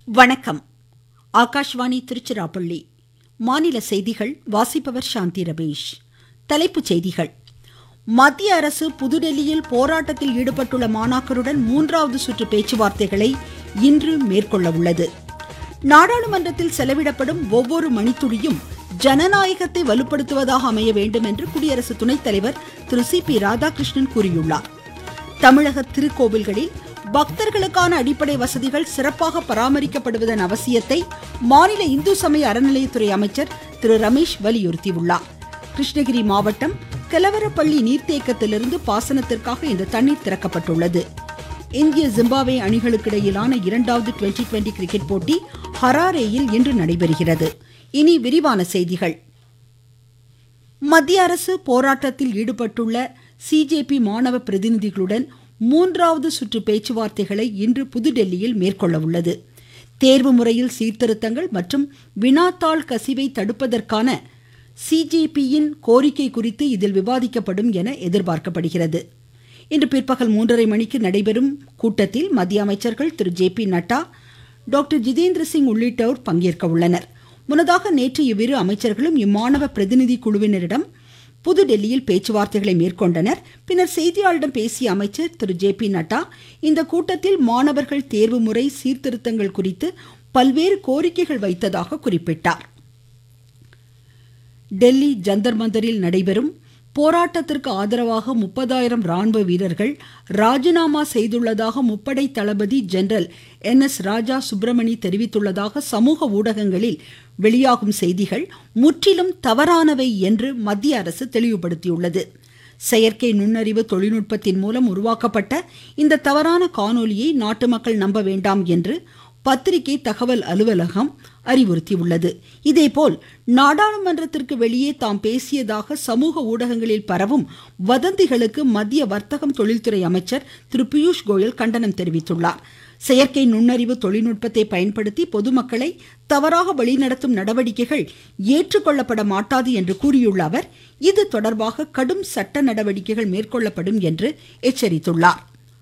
வணக்கம். ஆகாஷ்வாணி திருச்சிராப்பள்ளி. மாநில செய்திகள் வாசிப்பவர் சாந்தி ரமேஷ். தலைப்புச் செய்திகள். மத்திய அரசு புதுடெல்லியில் போராட்டத்தில் ஈடுபட்டுள்ள மாணாக்கருடன் 3வது சுற்று பேச்சுவார்த்தைகளை இன்று மேற்கொள்ள உள்ளது. நாடாளுமன்றத்தில் செலவிடப்படும் ஒவ்வொரு மணித்துளியும் ஜனநாயகத்தை வலுப்படுத்துவதாக அமைய வேண்டும் என்று குடியரசு துணைத் தலைவர் திரு சி.பி. ராதாகிருஷ்ணன் கூறியுள்ளார். தமிழக திருக்கோவில்களில் பக்தர்களுக்கான அடிப்படை வசதிகள் சிறப்பாக பராமரிக்கப்படுவதன் அவசியத்தை மாநில இந்து சமய அறநிலையத்துறை அமைச்சர் திரு ரமேஷ் வலியுறுத்தியுள்ளார். கிருஷ்ணகிரி மாவட்டம் கெலவரப்பள்ளி நீர்த்தேக்கத்திலிருந்து பாசனத்திற்காக இன்று தண்ணீர் திறக்கப்பட்டுள்ளது. இந்திய ஜிம்பாப்வே அணிகளுக்கிடையிலான 2வது டுவெண்டி கிரிக்கெட் போட்டி ஹராரேயில் இன்று நடைபெறுகிறது. இனி விரிவான செய்திகள். மத்திய அரசு போராட்டத்தில் ஈடுபட்டுள்ள சிஜேபி மாணவ பிரதிநிதிகளுடன் 3வது சுற்று பேச்சுவார்த்தைகளை இன்று புதுடெல்லியில் மேற்கொள்ள உள்ளது. தேர்வு முறையில் சீர்திருத்தங்கள் மற்றும் வினாத்தாள் கசிவை தடுப்பதற்கான சிஜேபியின் கோரிக்கை குறித்து இதில் விவாதிக்கப்படும் என எதிர்பார்க்கப்படுகிறது. இன்று பிற்பகல் 3:30 மணிக்கு நடைபெறும் கூட்டத்தில் மத்திய அமைச்சர்கள் திரு ஜே.பி. நட்டா, டாக்டர் ஜிதேந்திர சிங் உள்ளிட்டோர் பங்கேற்க உள்ளனர். முன்னதாக நேற்று இவ்விரு அமைச்சர்களும் இம்மாணவ பிரதிநிதி குழுவினரிடம் புதுடெல்லியில் பேச்சுவார்த்தைகளை மேற்கொண்டனர். பின்னர் செய்தியாளர்களிடம் பேசிய அமைச்சர் திரு ஜே.பி. நட்டா, இந்த கூட்டத்தில் மாணவர்கள் தேர்வு முறை சீர்திருத்தங்கள் குறித்து பல்வேறு கோரிக்கைகள் வைத்ததாக குறிப்பிட்டார். டெல்லி ஜந்தர் மந்தரில் நடைபெறும் போராட்டத்திற்கு ஆதரவாக 30,000 ராணுவ வீரர்கள் ராஜினாமா செய்துள்ளதாக முப்படை தளபதி ஜெனரல் என்.எஸ். ராஜா சுப்பிரமணி தெரிவித்துள்ளதாக சமூக ஊடகங்களில் வெளியாகும் செய்திகள் முற்றிலும் தவறானவை என்று மத்திய அரசு தெளிவுபடுத்தியுள்ளது. செயற்கை நுண்ணறிவு தொழில்நுட்பத்தின் மூலம் உருவாக்கப்பட்ட இந்த தவறான காணொலியை நாட்டு மக்கள் நம்ப வேண்டாம் என்று பத்திரிகை தகவல் அலுவலகம் அறிவுறுத்தியுள்ளது. இதேபோல் நாடாளுமன்றத்திற்கு வெளியே தாம் பேசியதாக சமூக ஊடகங்களில் பரவும் வதந்திகளுக்கு மத்திய வர்த்தகம் தொழில்துறை அமைச்சர் திரு பியூஷ் கோயல் கண்டனம் தெரிவித்துள்ளார். செயற்கை நுண்ணறிவு தொழில்நுட்பத்தை பயன்படுத்தி பொதுமக்களை தவறாக வழிநடத்தும் நடவடிக்கைகள் ஏற்றுக்கொள்ளப்பட மாட்டாது என்று கூறியுள்ள அவர், இது தொடர்பாக கடும் சட்ட நடவடிக்கைகள் மேற்கொள்ளப்படும் என்று எச்சரித்துள்ளார்.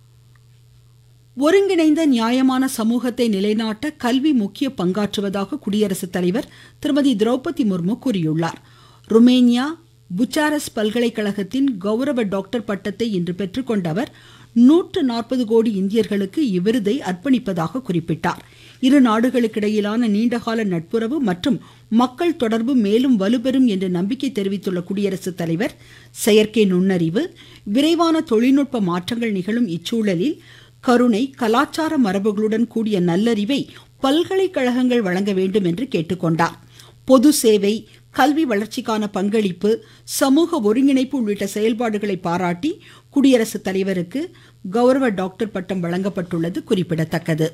ஒருங்கிணைந்த நியாயமான சமூகத்தை நிலைநாட்ட கல்வி முக்கிய பங்காற்றுவதாக குடியரசுத் தலைவர் திருமதி திரௌபதி முர்மு கூறியுள்ளார். ருமேனியா புச்சாரஸ் பல்கலைக்கழகத்தின் கௌரவ டாக்டர் பட்டத்தை இன்று பெற்றுக்கொண்ட அவர் 140 கோடி இந்தியர்களுக்கு இவ்விருதை அர்ப்பணிப்பதாக குறிப்பிட்டார். இரு நாடுகளுக்கிடையிலான நீண்டகால நட்புறவு மற்றும் மக்கள் தொடர்பு மேலும் வலுப்பெறும் என்று நம்பிக்கை தெரிவித்துள்ள குடியரசுத் தலைவர், செயற்கை நுண்ணறிவு, விரைவான தொழில்நுட்ப மாற்றங்கள் நிகழும் இச்சூழலில் கருணை, கலாச்சார மரபுகளுடன் கூடிய நல்லறிவை பல்கலைக்கழகங்கள் வழங்க வேண்டும் என்று கேட்டுக்கொண்டார். பொது சேவை, கல்வி வளர்ச்சிக்கான பங்களிப்பு, சமூக ஒருங்கிணைப்பு உள்ளிட்ட செயல்பாடுகளை பாராட்டி குடியரசுத் தலைவருக்கு கௌரவ டாக்டர் பட்டம் வழங்கப்பட்டுள்ளது குறிப்பிடத்தக்கது.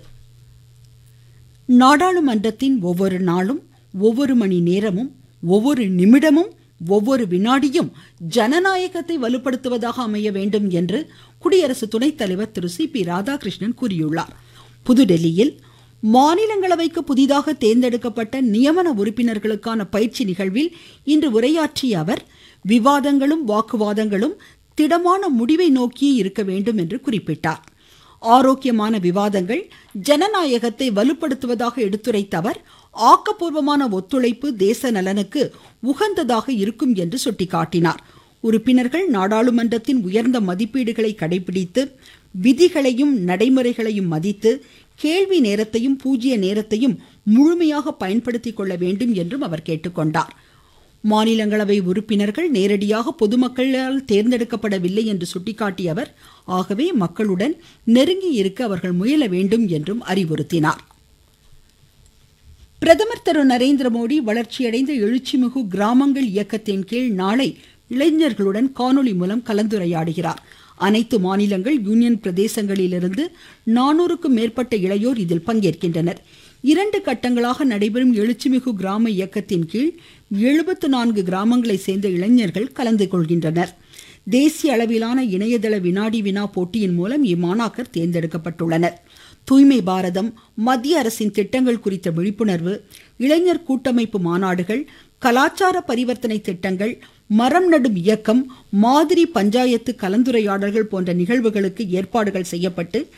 நாடாளுமன்றத்தின் ஒவ்வொரு நாளும், ஒவ்வொரு மணி நேரமும், ஒவ்வொரு நிமிடமும், ஒவ்வொரு வினாடியும் ஜனநாயகத்தை வலுப்படுத்துவதாக அமைய வேண்டும் என்று குடியரசு துணைத் தலைவர் திரு சி.பி. ராதாகிருஷ்ணன் கூறியுள்ளார். புதுடெல்லியில் மாநிலங்களவைக்கு புதிதாக தேர்ந்தெடுக்கப்பட்ட நியமன உறுப்பினர்களுக்கான பயிற்சி நிகழ்வில் இன்று உரையாற்றிய அவர், விவாதங்களும் வாக்குவாதங்களும் திடமான முடிவை நோக்கியே இருக்க வேண்டும் என்று குறிப்பிட்டார். ஆரோக்கியமான விவாதங்கள் ஜனநாயகத்தை வலுப்படுத்துவதாக எடுத்துரைத்த அவர், ஆக்கப்பூர்வமான ஒத்துழைப்பு தேச நலனுக்கு உகந்ததாக இருக்கும் என்று சுட்டிக்காட்டினார். உறுப்பினர்கள் நாடாளுமன்றத்தின் உயர்ந்த மதிப்பீடுகளை கடைபிடித்து விதிகளையும் நடைமுறைகளையும் மதித்து கேள்வி நேரத்தையும் பூஜ்ய நேரத்தையும் முழுமையாக பயன்படுத்திக் கொள்ள வேண்டும் என்றும் அவர் கேட்டுக்கொண்டார். மாநிலங்களவை உறுப்பினர்கள் நேரடியாக பொதுமக்களால் தேர்ந்தெடுக்கப்படவில்லை என்று சுட்டிக்காட்டிய அவர், ஆகவே மக்களுடன் நெருங்கி இருக்க அவர்கள் முயல வேண்டும் என்றும் அறிவுறுத்தினார். பிரதமர் திரு நரேந்திர மோடி வளர்ச்சியடைந்த எழுச்சிமிகு கிராமங்கள் இயக்கத்தின் கீழ் நாளை இளைஞர்களுடன் காணொலி மூலம் கலந்துரையாடுகிறார். அனைத்து மாநிலங்கள், யூனியன் பிரதேசங்களிலிருந்து 400க்கும் மேற்பட்ட இளையோர் இதில் பங்கேற்கின்றனர். 2 கட்டங்களாக நடைபெறும் எழுச்சிமிகு கிராம இயக்கத்தின் கீழ் 74 கிராமங்களை சேர்ந்த இளைஞர்கள் கலந்து கொள்கின்றனர். தேசிய அளவிலான இணையதள வினாடி வினா போட்டியின் மூலம் இம்மாணாக்கர் தேர்ந்தெடுக்கப்பட்டுள்ளனர். தூய்மை பாரதம், மத்திய அரசின் திட்டங்கள் குறித்த விழிப்புணர்வு, இளைஞர் கூட்டமைப்பு மாநாடுகள், கலாச்சார பரிவர்த்தனை திட்டங்கள், மரம் நடும் இயக்கம், மாதிரி பஞ்சாயத்து கலந்துரையாடல்கள் போன்ற நிகழ்வுகளுக்கு ஏற்பாடுகள் செய்யப்பட்டு